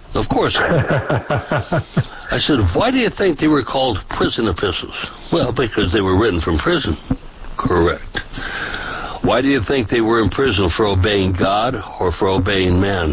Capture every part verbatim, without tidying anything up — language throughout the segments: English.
Of course I am. I said, why do you think they were called prison epistles? Well, because they were written from prison. Correct. Why do you think they were in prison? For obeying God or for obeying man?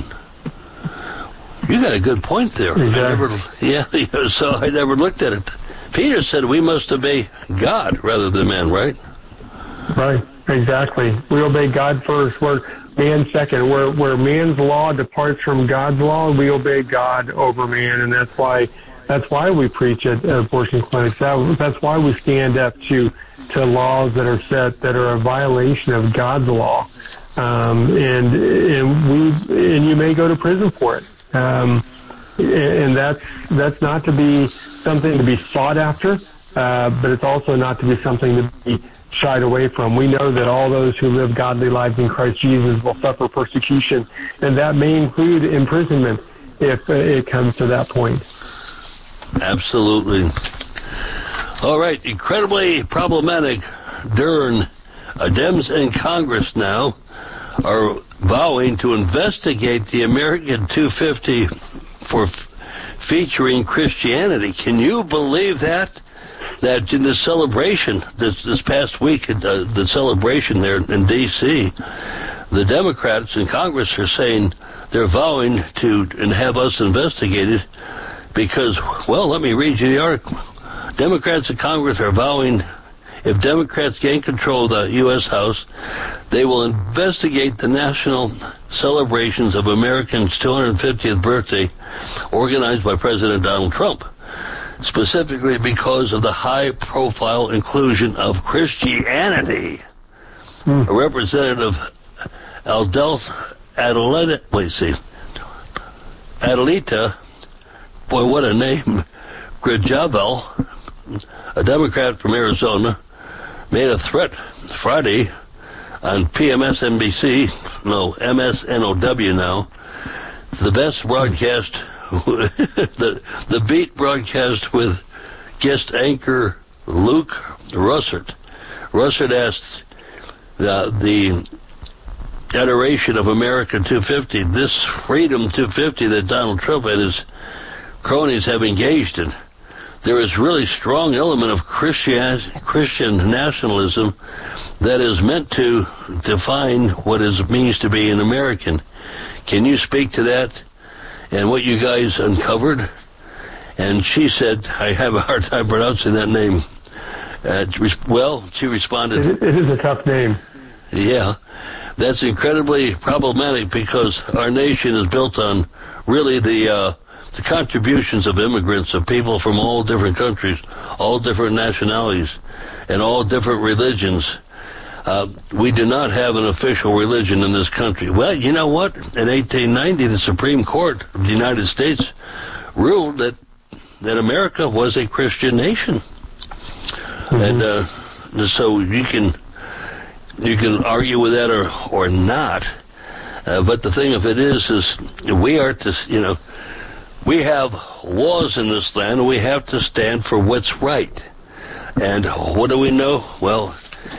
You got a good point there. Exactly. I never, yeah, yeah, so I never looked at it. Peter said we must obey God rather than man, right? Right, exactly. We obey God first, where man second. Where where man's law departs from God's law, we obey God over man, and that's why that's why we preach at, at abortion clinics. That, that's why we stand up to to laws that are set that are a violation of God's law, um, and and we and you may go to prison for it. Um, and that's that's not to be something to be sought after, uh, but it's also not to be something to be shied away from. We know that all those who live godly lives in Christ Jesus will suffer persecution, and that may include imprisonment if uh, it comes to that point. Absolutely. All right, incredibly problematic. During uh, Dems in Congress now are vowing to investigate the American two fifty for f- featuring Christianity. Can you believe that? That in the celebration this this past week, uh, the celebration there in D C, the Democrats in Congress are saying they're vowing to and have us investigated because, well, let me read you the article. Democrats in Congress are vowing if Democrats gain control of the U S House, they will investigate the national celebrations of Americans' two hundred fiftieth birthday organized by President Donald Trump, specifically because of the high-profile inclusion of Christianity. Mm. A representative, Aldel Adelita, wait, see, Adelita, boy, what a name, Grijavel, a Democrat from Arizona, made a threat Friday on P M S N B C, no, M S N O W now, the best broadcast, the the beat broadcast with guest anchor Luke Russert. Russert asked uh, the adoration of America two fifty, this Freedom two fifty that Donald Trump and his cronies have engaged in. There is really strong element of Christian Christian nationalism that is meant to define what it means to be an American. Can you speak to that and what you guys uncovered? And she said, I have a hard time pronouncing that name. Uh, well, she responded, It is a tough name. Yeah, that's incredibly problematic because our nation is built on really the uh, the contributions of immigrants, of people from all different countries, all different nationalities, and all different religions. Uh, we do not have an official religion in this country. Well, you know what? In eighteen ninety, the Supreme Court of the United States ruled that that America was a Christian nation. Mm-hmm. And uh, so you can you can argue with that or, or not. Uh, but the thing of it is, is we are to, you know, we have laws in this land, and we have to stand for what's right. And what do we know? Well,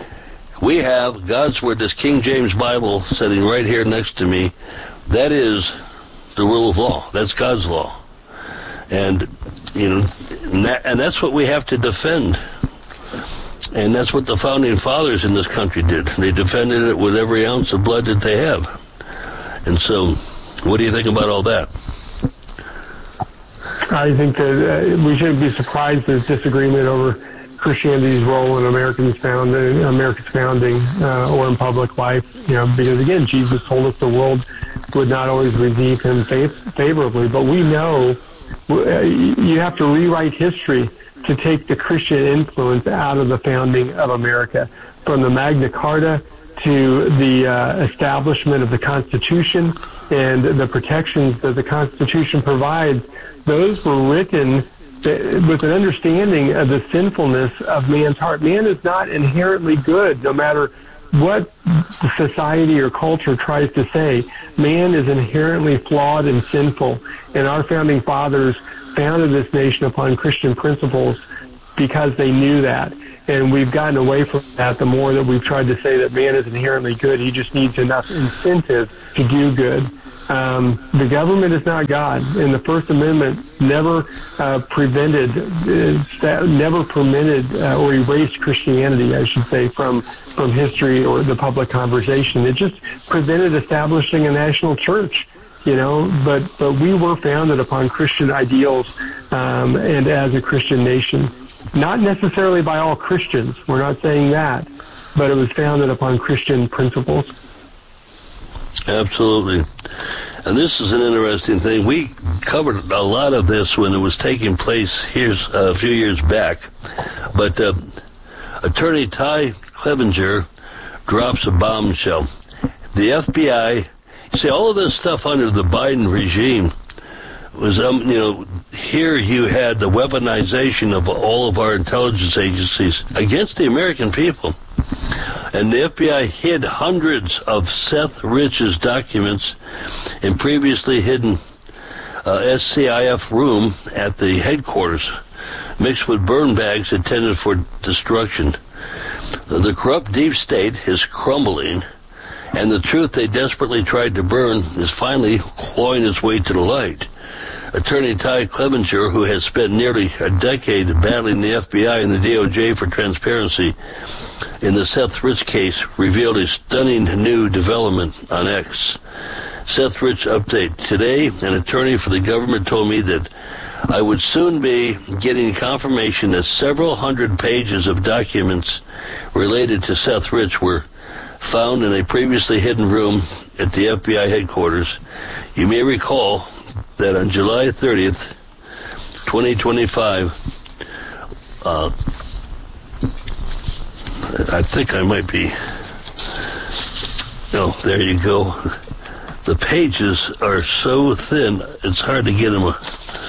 we have God's Word, this King James Bible sitting right here next to me. That is the rule of law. That's God's law. And, you know, and, that, and that's what we have to defend. And that's what the founding fathers in this country did. They defended it with every ounce of blood that they have. And so, what do you think about all that? I think that uh, we shouldn't be surprised there's disagreement over Christianity's role in Americans found, America's founding uh, or in public life. You know, because again, Jesus told us the world would not always receive him fav- favorably. But we know uh, you have to rewrite history to take the Christian influence out of the founding of America, from the Magna Carta to the uh, establishment of the Constitution and the protections that the Constitution provides. Those were written with an understanding of the sinfulness of man's heart. Man is not inherently good, no matter what society or culture tries to say. Man is inherently flawed and sinful, and our founding fathers founded this nation upon Christian principles because they knew that. And we've gotten away from that the more that we've tried to say that man is inherently good. He just needs enough incentive to do good. Um, the government is not God, and the First Amendment never uh, prevented, uh, never permitted uh, or erased Christianity, I should say, from from history or the public conversation. It just prevented establishing a national church, you know. But but we were founded upon Christian ideals, um, and as a Christian nation, not necessarily by all Christians. We're not saying that, but it was founded upon Christian principles. Absolutely. And this is an interesting thing. We covered a lot of this when it was taking place here uh, a few years back. But uh, Attorney Ty Clevenger drops a bombshell. The F B I, you see, all of this stuff under the Biden regime was, um, you know, here you had the weaponization of all of our intelligence agencies against the American people. And the F B I hid hundreds of Seth Rich's documents in previously hidden uh, S C I F room at the headquarters, mixed with burn bags intended for destruction. The corrupt deep state is crumbling, and the truth they desperately tried to burn is finally clawing its way to the light. Attorney Ty Clevenger, who has spent nearly a decade battling the F B I and the D O J for transparency in the Seth Rich case, revealed a stunning new development on X. Seth Rich update. Today, an attorney for the government told me that I would soon be getting confirmation that several hundred pages of documents related to Seth Rich were found in a previously hidden room at the F B I headquarters. You may recall that on July thirtieth, twenty twenty-five, uh, I think I might be, oh, there you go. The pages are so thin, it's hard to get them, uh,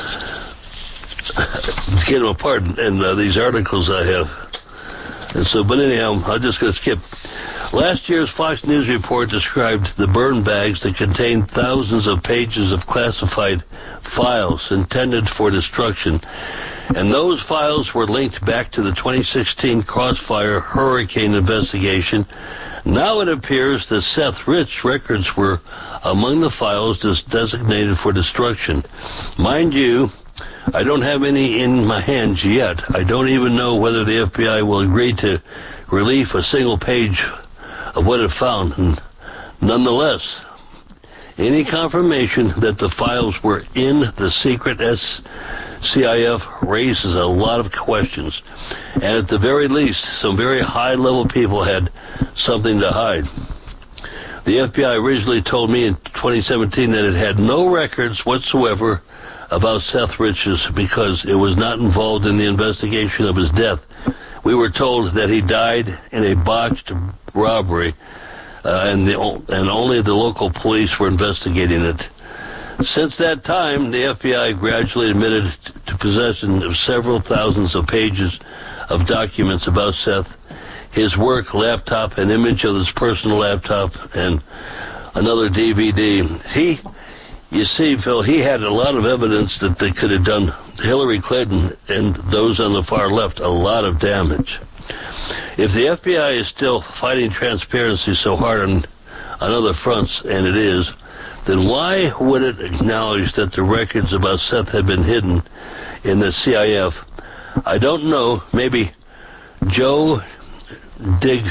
get them apart in uh, these articles I have. And so, but anyhow, I'm just going to skip. Last year's Fox News report described the burn bags that contained thousands of pages of classified files intended for destruction. And those files were linked back to the twenty sixteen Crossfire hurricane investigation. Now it appears that Seth Rich records were among the files designated for destruction. Mind you, I don't have any in my hands yet. I don't even know whether the F B I will agree to release a single page of what it found. And nonetheless, any confirmation that the files were in the secret S C I F raises a lot of questions. And at the very least, some very high-level people had something to hide. The F B I originally told me in twenty seventeen that it had no records whatsoever about Seth Rich's because it was not involved in the investigation of his death. We were told that he died in a botched robbery, uh, and, the, and only the local police were investigating it. Since that time, the F B I gradually admitted to possession of several thousands of pages of documents about Seth, his work laptop, an image of his personal laptop, and another D V D. He, you see, Phil, he had a lot of evidence that they could have done Hillary Clinton and those on the far left a lot of damage. If the F B I is still fighting transparency so hard on, on other fronts, and it is, then why would it acknowledge that the records about Seth had been hidden in the C I F? I don't know. Maybe Joe Dig,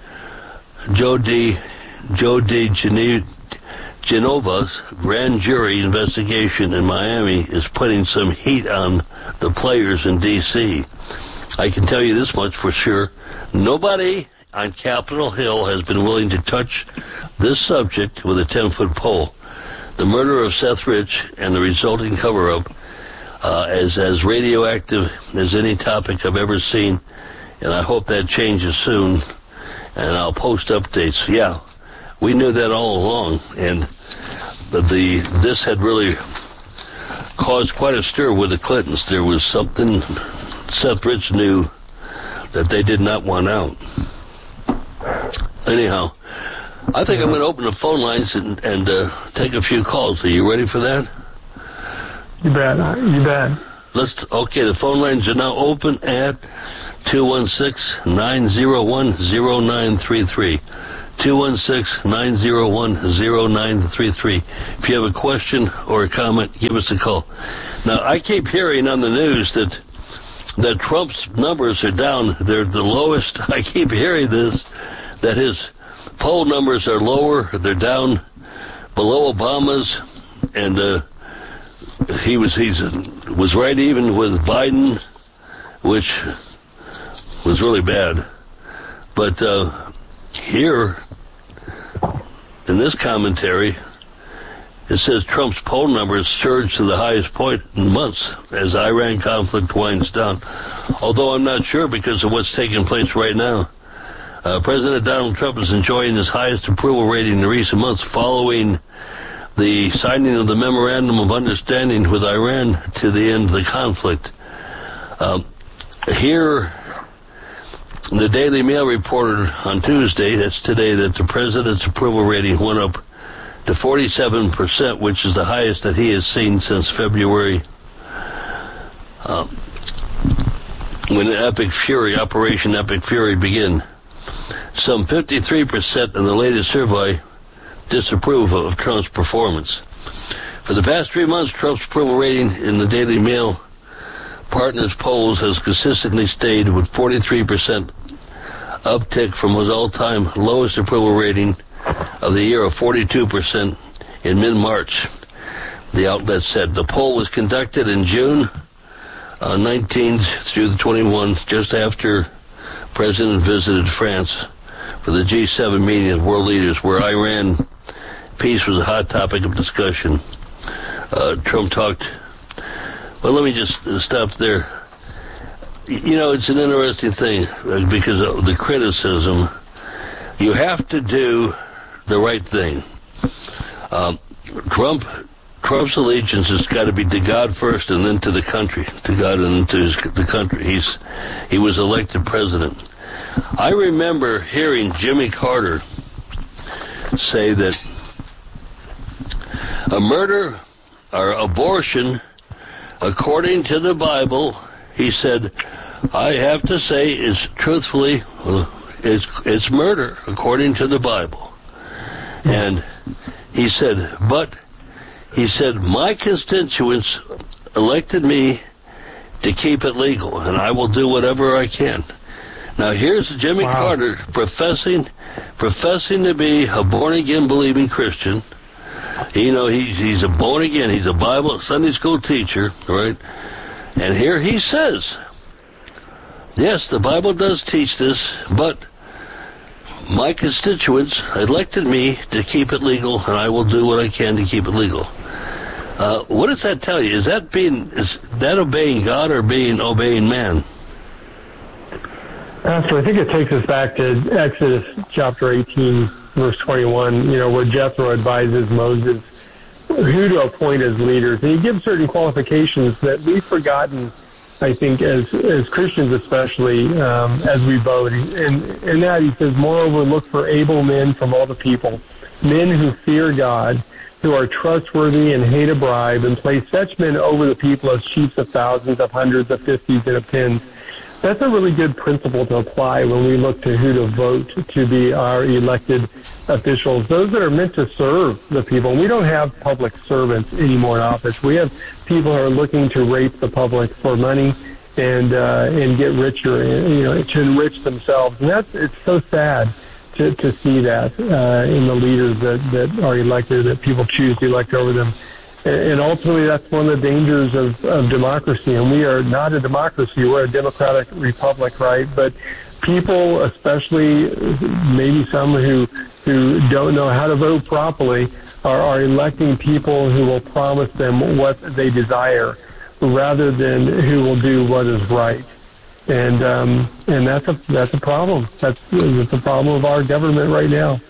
Joe D, Joe D. Gene, Genova's grand jury investigation in Miami is putting some heat on the players in D C I can tell you this much for sure. Nobody on Capitol Hill has been willing to touch this subject with a ten-foot pole. The murder of Seth Rich and the resulting cover-up uh, is as radioactive as any topic I've ever seen, and I hope that changes soon, and I'll post updates. Yeah, we knew that all along, and the, the this had really caused quite a stir with the Clintons. There was something Seth Rich knew that they did not want out. Anyhow, I think I'm going to open the phone lines and, and uh, take a few calls. Are you ready for that? You bet. You bet. Let's. Okay, the phone lines are now open at two one six, nine zero one, zero nine three three. two one six, nine zero one, zero nine three three. If you have a question or a comment, give us a call. Now, I keep hearing on the news that that Trump's numbers are down. They're the lowest. I keep hearing this, that his poll numbers are lower. They're down below Obama's, and uh, he was he's was right even with Biden, which was really bad. But uh, here, in this commentary, it says Trump's poll numbers surged to the highest point in months as Iran conflict winds down. Although I'm not sure because of what's taking place right now. Uh, President Donald Trump is enjoying his highest approval rating in recent months following the signing of the Memorandum of Understanding with Iran to the end of the conflict. Uh, here, the Daily Mail reported on Tuesday, that's today, that the president's approval rating went up to forty-seven percent, which is the highest that he has seen since February, uh, when Epic Fury, Operation Epic Fury began. Some fifty-three percent in the latest survey disapprove of Trump's performance. For the past three months, Trump's approval rating in the Daily Mail Partners polls has consistently stayed with forty-three percent uptick from his all-time lowest approval rating of the year of forty-two percent in mid-March. The outlet said the poll was conducted in June uh, nineteenth through the twenty-first, just after the President visited France for the G seven meeting of world leaders, where Iran peace was a hot topic of discussion. Uh, Trump talked. Well, let me just stop there. You know, it's an interesting thing uh, because of the criticism. You have to do the right thing. Um, Trump, Trump's allegiance has got to be to God first, and then to the country, to God and then to his, the country. He's he was elected president. I remember hearing Jimmy Carter say that a murder or abortion, according to the Bible, he said, I have to say, is truthfully, it's it's murder according to the Bible. And he said, but he said, my constituents elected me to keep it legal, and I will do whatever I can. Now here's Jimmy wow. Carter professing professing to be a born-again believing Christian. You know, he, he's a born-again, he's a Bible, Sunday school teacher, right? And here he says, yes, the Bible does teach this, but my constituents elected me to keep it legal, and I will do what I can to keep it legal. Uh, what does that tell you? Is that being is that obeying God or being obeying man? Pastor, I think it takes us back to Exodus chapter eighteen, verse twenty-one, you know, where Jethro advises Moses who to appoint as leaders. And he gives certain qualifications that we've forgotten, I think, as as Christians especially, um, as we vote. And in that he says, moreover, look for able men from all the people, men who fear God, who are trustworthy and hate a bribe, and place such men over the people as chiefs of thousands, of hundreds, of fifties, and of tens. That's a really good principle to apply when we look to who to vote to be our elected officials, those that are meant to serve the people. We don't have public servants anymore in office. We have people who are looking to rape the public for money and uh, and get richer, you know, to enrich themselves. And that's it's so sad to, to see that uh, in the leaders that, that are elected, that people choose to elect over them. And ultimately, that's one of the dangers of, of democracy. And we are not a democracy. We're a democratic republic, right? But people, especially maybe some who who don't know how to vote properly, are, are electing people who will promise them what they desire rather than who will do what is right. And um, and that's a that's a problem. That's, that's a problem of our government right now.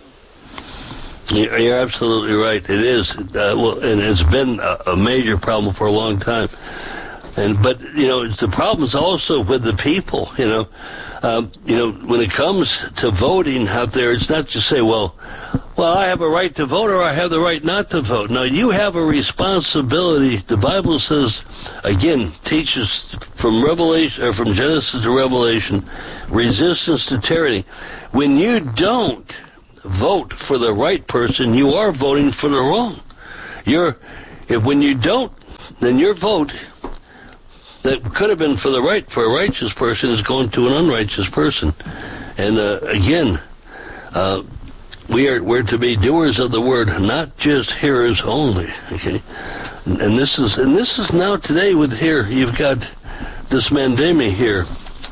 You're absolutely right. It is, uh, well, and it's been a, a major problem for a long time. And but you know, it's, the problem's also with the people. You know, um, you know, when it comes to voting out there, it's not just say, well, well, I have a right to vote or I have the right not to vote. No, you have a responsibility. The Bible says, again, teaches from Revelation or from Genesis to Revelation, resistance to tyranny. When you don't vote for the right person, you are voting for the wrong. You're, if when you don't, then your vote that could have been for the right, for a righteous person, is going to an unrighteous person. And uh, again, uh, we are we're to be doers of the word, not just hearers only. Okay, and this is and this is now today with here you've got this Mandemi here.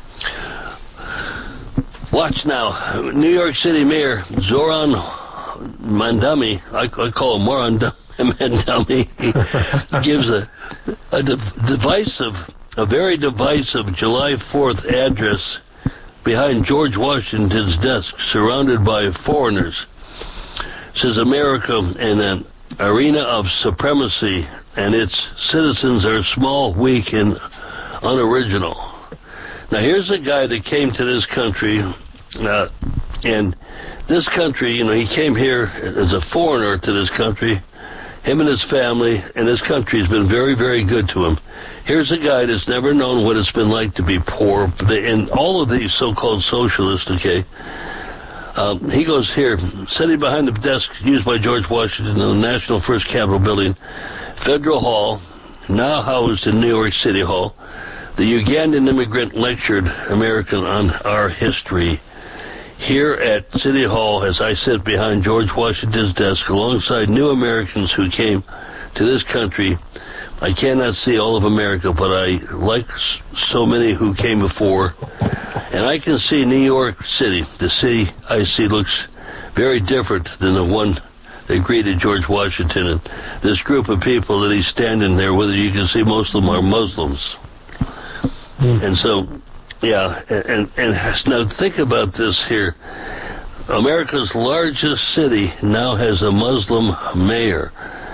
Watch now, New York City Mayor Zoran Mandami, I, I call him Moran Mandami, gives a a divisive, a very divisive July fourth address behind George Washington's desk, surrounded by foreigners. Says America in an arena of supremacy, and its citizens are small, weak, and unoriginal. Now here's a guy that came to this country, uh, and this country, you know, he came here as a foreigner to this country, him and his family, and this country has been very, very good to him. Here's a guy that's never known what it's been like to be poor, and all of these so-called socialists, okay, um, he goes here, sitting behind the desk used by George Washington in the National First Capitol Building, Federal Hall, now housed in New York City Hall. The Ugandan immigrant lectured American on our history. Here at City Hall, as I sit behind George Washington's desk alongside new Americans who came to this country, I cannot see all of America, but I like so many who came before. And I can see New York City. The city I see looks very different than the one that greeted George Washington. And this group of people that he's standing there with, you can see most of them are Muslims. Mm. And so, yeah, and, and now think about this here. America's largest city now has a Muslim mayor.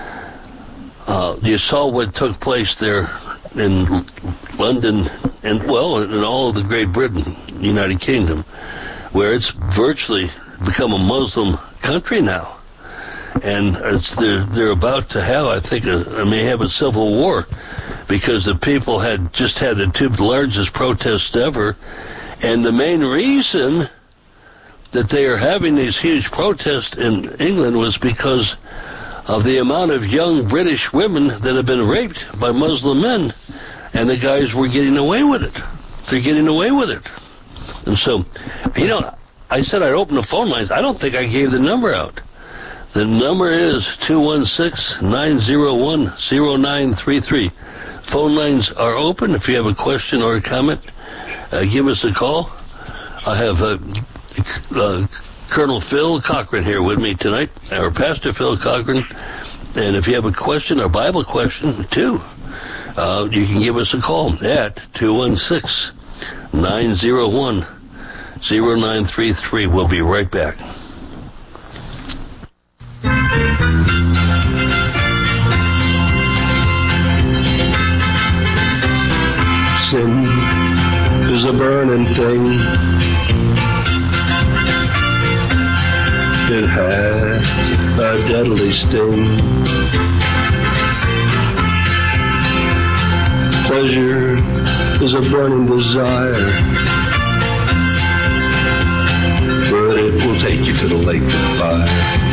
Uh, you saw what took place there in London and, well, in all of the Great Britain, United Kingdom, where it's virtually become a Muslim country now. And it's, they're, they're about to have, I think, a, I may have a civil war, because the people had just had the two largest protests ever. And the main reason that they are having these huge protests in England was because of the amount of young British women that have been raped by Muslim men, and the guys were getting away with it. They're getting away with it. And so, you know, I said I'd open the phone lines. I don't think I gave the number out. The number is two one six, nine zero one, zero nine three three. Phone lines are open. If you have a question or a comment, uh, give us a call. I have uh, uh, Colonel Phil Cochran here with me tonight, our Pastor Phil Cochran. And if you have a question or Bible question, too, uh, you can give us a call at two one six, nine zero one, zero nine three three. We'll be right back. Sin is a burning thing. It has a deadly sting. Pleasure is a burning desire, but it will take you to the lake of fire.